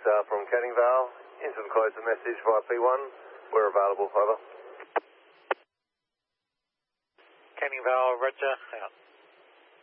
from Canning Vale. Into enclose the message via P1. We're available, over. Canning Vale, roger, out.